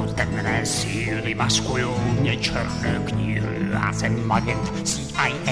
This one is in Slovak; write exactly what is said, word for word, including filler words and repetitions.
to temné síly maskují mě černé kníry. Já jsem agent C I A,